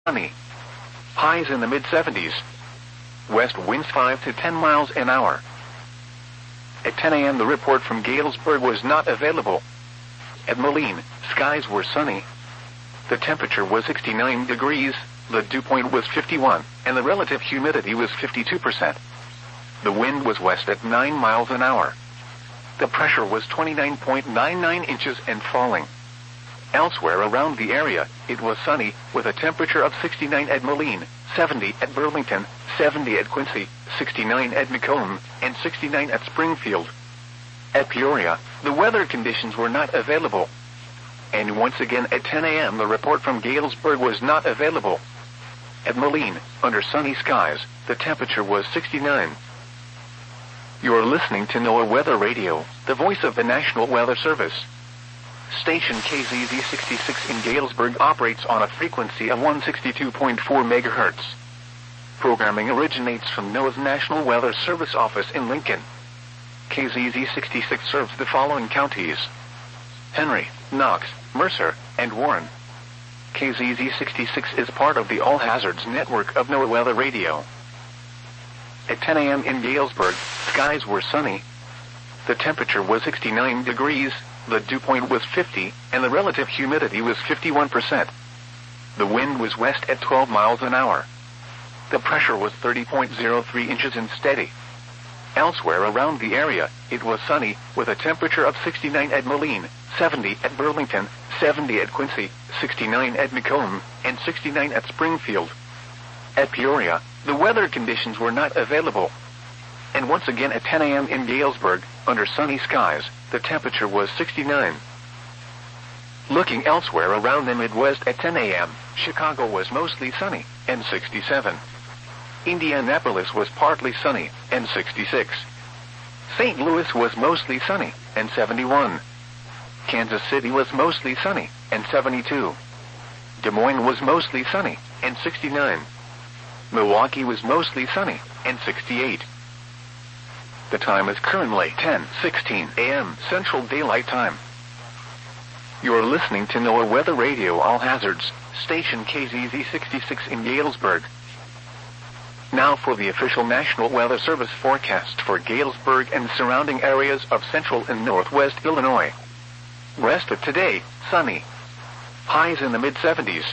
sunny. Highs in the mid-70s. West winds 5 to 10 miles an hour. At 10 a.m. the report from Galesburg was not available. At Moline, skies were sunny. The temperature was 69 degrees, the dew point was 51, and the relative humidity was 52%. The wind was west at 9 miles an hour. The pressure was 29.99 inches and falling. Elsewhere around the area, it was sunny, with a temperature of 69 at Moline, 70 at Burlington, 70 at Quincy, 69 at Macomb, and 69 at Springfield. At Peoria, the weather conditions were not available. And once again at 10 a.m. the report from Galesburg was not available. At Moline, under sunny skies, the temperature was 69. You're listening to NOAA Weather Radio, the voice of the National Weather Service. Station KZZ66 in Galesburg operates on a frequency of 162.4 MHz. Programming originates from NOAA's National Weather Service office in Lincoln. KZZ66 serves the following counties: Henry, Knox, Mercer, and Warren. KZZ66 is part of the All Hazards network of NOAA Weather Radio. At 10 a.m. in Galesburg, skies were sunny. The temperature was 69 degrees, the dew point was 50, and the relative humidity was 51%. The wind was west at 12 miles an hour. The pressure was 30.03 inches and steady. Elsewhere around the area, it was sunny, with a temperature of 69 at Moline, 70 at Burlington, 70 at Quincy, 69 at Macomb, and 69 at Springfield. At Peoria, the weather conditions were not available. And once again at 10 a.m. in Galesburg, under sunny skies, the temperature was 69. Looking elsewhere around the Midwest at 10 a.m., Chicago was mostly sunny, and 67. Indianapolis was partly sunny, and 66. St. Louis was mostly sunny, and 71. Kansas City was mostly sunny, and 72. Des Moines was mostly sunny, and 69. Milwaukee was mostly sunny, and 68. The time is currently 10:16 a.m. Central Daylight Time. You're listening to NOAA Weather Radio All Hazards, station KZZ66 in Galesburg. Now for the official National Weather Service forecast for Galesburg and surrounding areas of central and northwest Illinois. Rest of today, sunny. Highs in the mid-70s.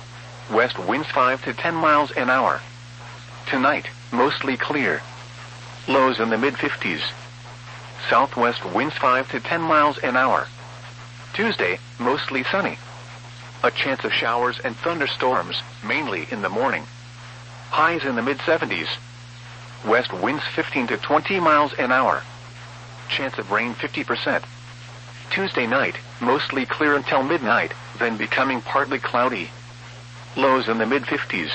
West winds 5 to 10 miles an hour. Tonight, mostly clear. Lows in the mid-50s. Southwest winds 5 to 10 miles an hour. Tuesday, mostly sunny. A chance of showers and thunderstorms, mainly in the morning. Highs in the mid-70s. West winds 15 to 20 miles an hour. Chance of rain 50%. Tuesday night, mostly clear until midnight, then becoming partly cloudy. Lows in the mid-50s.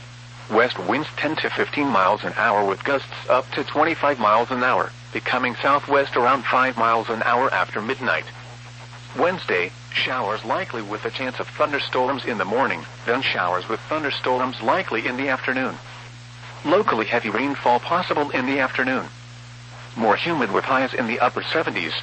West winds 10 to 15 miles an hour with gusts up to 25 miles an hour, becoming southwest around 5 miles an hour after midnight. Wednesday, showers likely with a chance of thunderstorms in the morning, then showers with thunderstorms likely in the afternoon. Locally heavy rainfall possible in the afternoon. More humid with highs in the upper 70s.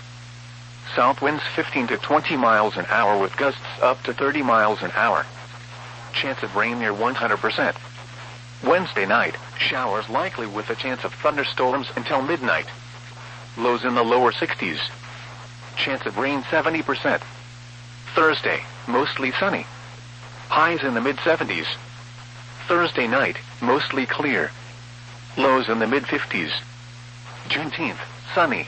South winds 15 to 20 miles an hour with gusts up to 30 miles an hour. Chance of rain near 100%. Wednesday night, showers likely with a chance of thunderstorms until midnight. Lows in the lower 60s. Chance of rain 70%. Thursday, mostly sunny. Highs in the mid-70s. Thursday night, mostly clear. Lows in the mid-50s. Juneteenth, sunny.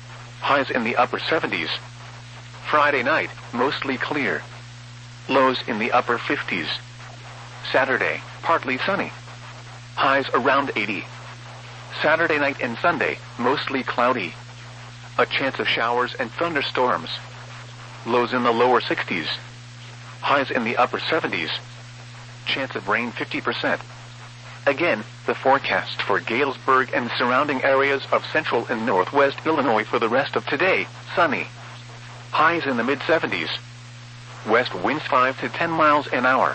Highs in the upper 70s. Friday night, mostly clear. Lows in the upper 50s. Saturday, partly sunny. Highs around 80. Saturday night and Sunday, mostly cloudy. A chance of showers and thunderstorms. Lows in the lower 60s. Highs in the upper 70s. Chance of rain 50%. Again, the forecast for Galesburg and surrounding areas of central and northwest Illinois for the rest of today, sunny. Highs in the mid-70s. West winds 5 to 10 miles an hour.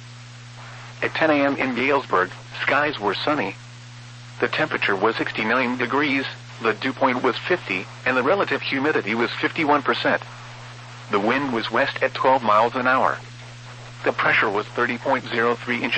At 10 a.m. in Galesburg, skies were sunny. The temperature was 69 degrees, the dew point was 50, and the relative humidity was 51%. The wind was west at 12 miles an hour. The pressure was 30.03 inches.